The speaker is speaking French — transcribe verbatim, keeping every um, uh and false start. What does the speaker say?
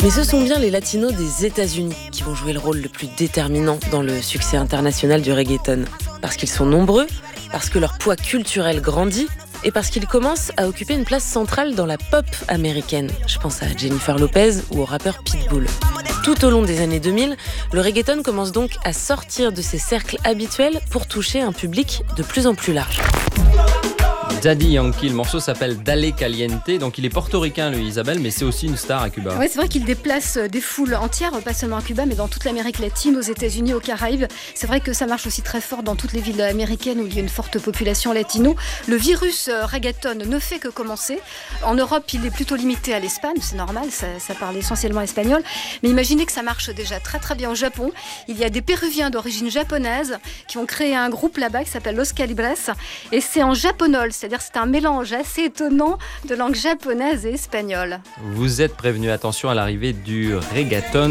Mais ce sont bien les latinos des États-Unis qui vont jouer le rôle le plus déterminant dans le succès international du reggaeton. Parce qu'ils sont nombreux, parce que leur poids culturel grandit et parce qu'ils commencent à occuper une place centrale dans la pop américaine. Je pense à Jennifer Lopez ou au rappeur Pitbull. Tout au long des années deux mille, le reggaeton commence donc à sortir de ses cercles habituels pour toucher un public de plus en plus large. Daddy Yankee, le morceau s'appelle Dale Caliente, donc il est portoricain lui Isabelle, mais c'est aussi une star à Cuba. Oui, c'est vrai qu'il déplace des foules entières, pas seulement à Cuba, mais dans toute l'Amérique latine, aux États-Unis, aux Caraïbes. C'est vrai que ça marche aussi très fort dans toutes les villes américaines où il y a une forte population latino. Le virus reggaeton ne fait que commencer. En Europe, il est plutôt limité à l'Espagne, c'est normal, ça, ça parle essentiellement espagnol. Mais imaginez que ça marche déjà très très bien au Japon. Il y a des Péruviens d'origine japonaise qui ont créé un groupe là-bas qui s'appelle Los Calibres, et c'est en japonol, c'est-à-dire c'est un mélange assez étonnant de langue japonaise et espagnole. Vous êtes prévenus, attention à l'arrivée du reggaeton